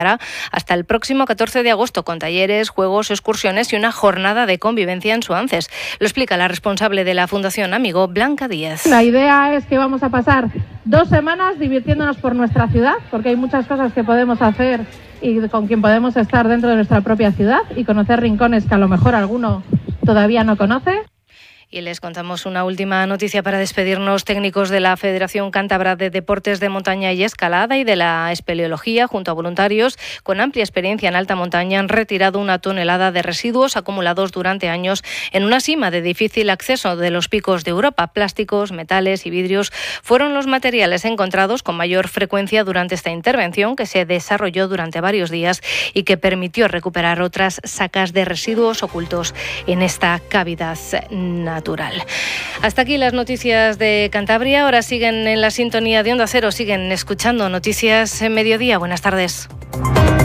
hasta el próximo 14 de agosto con talleres, juegos, excursiones y una jornada de convivencia en Suances. Lo explica la responsable de la Fundación Amigo, Blanca Díaz. La idea es que vamos a pasar 2 semanas divirtiéndonos por nuestra ciudad, porque hay muchas cosas que podemos hacer y con quien podemos estar dentro de nuestra propia ciudad y conocer rincones que a lo mejor alguno todavía no conoce. Y les contamos una última noticia para despedirnos. Técnicos de la Federación Cántabra de Deportes de Montaña y Escalada y de la Espeleología, junto a voluntarios con amplia experiencia en alta montaña, han retirado 1 tonelada de residuos acumulados durante años en una sima de difícil acceso de los picos de Europa. Plásticos, metales y vidrios fueron los materiales encontrados con mayor frecuencia durante esta intervención, que se desarrolló durante varios días y que permitió recuperar otras sacas de residuos ocultos en esta cavidad natural. Hasta aquí las noticias de Cantabria. Ahora siguen en la sintonía de Onda Cero, siguen escuchando Noticias en Mediodía. Buenas tardes.